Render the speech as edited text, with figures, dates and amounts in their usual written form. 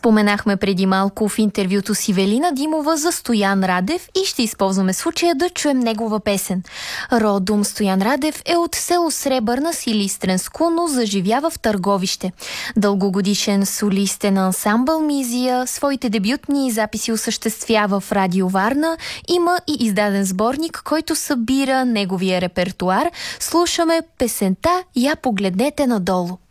Споменахме преди малко в интервюто с Ивелина Димова за Стоян Радев и ще използваме случая да чуем негова песен. Родом Стоян Радев е от село Сребърна, Силистренско, но заживява в Търговище. Дългогодишен солист е на ансамбъл Мизия, своите дебютни записи осъществява в Радио Варна, има и издаден сборник, който събира неговия репертуар. Слушаме песента "Я погледнете надолу".